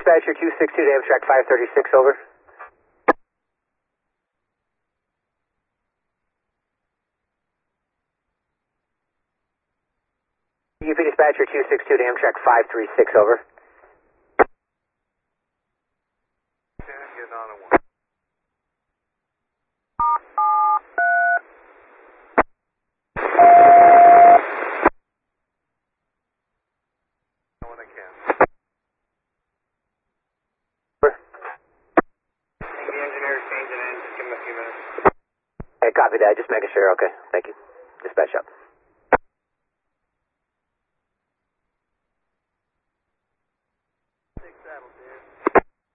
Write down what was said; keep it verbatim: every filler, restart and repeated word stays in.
Dispatcher two six two to Amtrak five thirty-six, over. U P Dispatcher two six two to Amtrak five three six, over. Getting on at one. When I can. Over. The engineer's changing in. Just give him a few minutes. Hey, copy that. Just making sure. Okay. Thank you. Dispatch up.